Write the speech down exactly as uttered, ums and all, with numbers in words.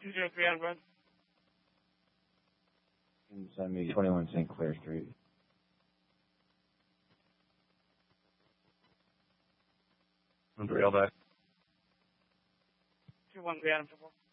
two zero three Adam, go ahead. Can you send me twenty-one Saint Clair Street? One three all day. two one three Adam, four.